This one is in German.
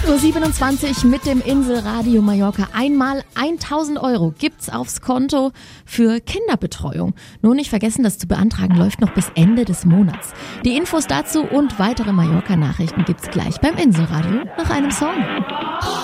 8.27 Uhr mit dem Inselradio Mallorca. Einmal 1.000 € gibt's aufs Konto für Kinderbetreuung. Nur nicht vergessen, das zu beantragen läuft noch bis Ende des Monats. Die Infos dazu und weitere Mallorca-Nachrichten gibt's gleich beim Inselradio nach einem Song.